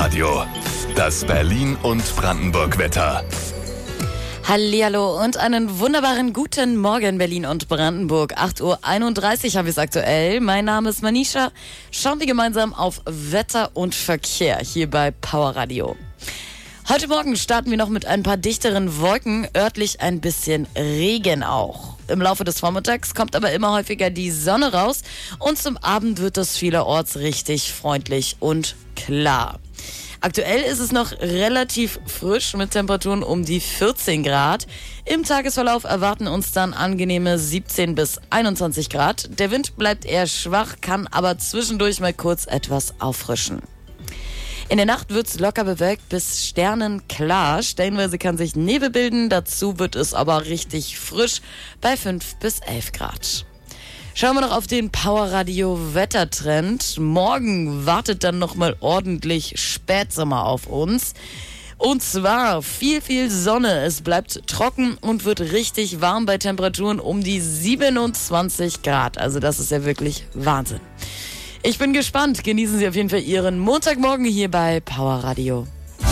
Radio, das Berlin- und Brandenburg-Wetter. Hallihallo und einen wunderbaren guten Morgen Berlin und Brandenburg. 8:31 Uhr haben wir es aktuell. Mein Name ist Manisha. Schauen wir gemeinsam auf Wetter und Verkehr hier bei Power Radio. Heute Morgen starten wir noch mit ein paar dichteren Wolken, örtlich ein bisschen Regen auch. Im Laufe des Vormittags kommt aber immer häufiger die Sonne raus und zum Abend wird es vielerorts richtig freundlich und klar. Aktuell ist es noch relativ frisch mit Temperaturen um die 14 Grad. Im Tagesverlauf erwarten uns dann angenehme 17 bis 21 Grad. Der Wind bleibt eher schwach, kann aber zwischendurch mal kurz etwas auffrischen. In der Nacht wird's locker bewölkt bis sternenklar. Stellenweise kann sich Nebel bilden, dazu wird es aber richtig frisch bei 5 bis 11 Grad. Schauen wir noch auf den Power-Radio-Wettertrend. Morgen wartet dann nochmal ordentlich Spätsommer auf uns. Und zwar viel Sonne. Es bleibt trocken und wird richtig warm bei Temperaturen um die 27 Grad. Also das ist ja wirklich Wahnsinn. Ich bin gespannt. Genießen Sie auf jeden Fall Ihren Montagmorgen hier bei Power Radio.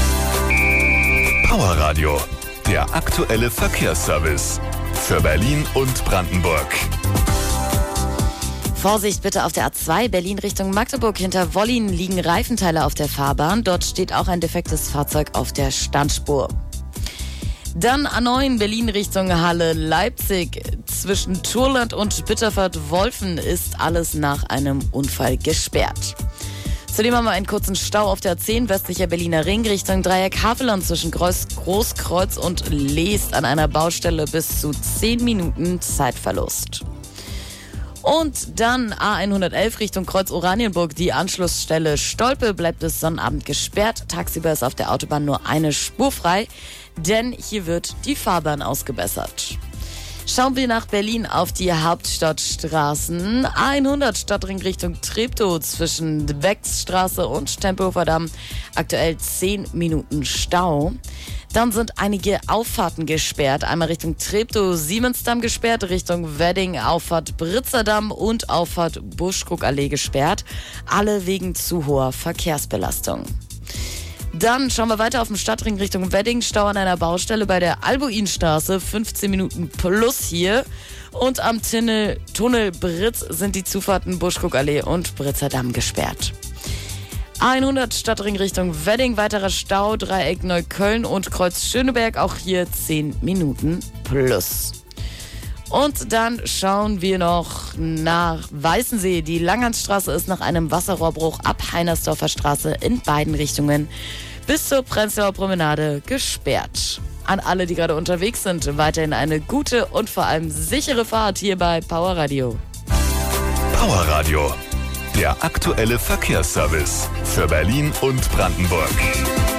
Power Radio, der aktuelle Verkehrsservice für Berlin und Brandenburg. Vorsicht bitte auf der A2 Berlin Richtung Magdeburg. Hinter Wollin liegen Reifenteile auf der Fahrbahn. Dort steht auch ein defektes Fahrzeug auf der Standspur. Dann A9 Berlin Richtung Halle Leipzig. Zwischen Turland und Bitterfeld-Wolfen ist alles nach einem Unfall gesperrt. Zudem haben wir einen kurzen Stau auf der A10 westlicher Berliner Ring Richtung Dreieck Havelland zwischen Großkreuz und Leest an einer Baustelle bis zu 10 Minuten Zeitverlust. Und dann A111 Richtung Kreuz Oranienburg. Die Anschlussstelle Stolpe bleibt bis Sonnabend gesperrt. Tagsüber ist auf der Autobahn nur eine Spur frei, denn hier wird die Fahrbahn ausgebessert. Schauen wir nach Berlin auf die Hauptstadtstraßen. A100 Stadtring Richtung Treptow zwischen Becksstraße und Tempelhofer Damm. Aktuell 10 Minuten Stau. Dann sind einige Auffahrten gesperrt. Einmal Richtung Treptow, Siemensdamm gesperrt, Richtung Wedding, Auffahrt Britzerdamm und Auffahrt Buschkrugallee gesperrt. Alle wegen zu hoher Verkehrsbelastung. Dann schauen wir weiter auf dem Stadtring Richtung Wedding. Stau an einer Baustelle bei der Albuinstraße, 15 Minuten plus hier. Und am Tunnel Britz sind die Zufahrten Buschkrugallee und Britzerdamm gesperrt. A100 Stadtring Richtung Wedding, weiterer Stau, Dreieck Neukölln und Kreuz Schöneberg, auch hier 10 Minuten plus. Und dann schauen wir noch nach Weißensee. Die Langhansstraße ist nach einem Wasserrohrbruch ab Heinersdorfer Straße in beiden Richtungen bis zur Prenzlauer Promenade gesperrt. An alle, die gerade unterwegs sind, weiterhin eine gute und vor allem sichere Fahrt hier bei Power Radio. Power Radio, der aktuelle Verkehrsservice für Berlin und Brandenburg.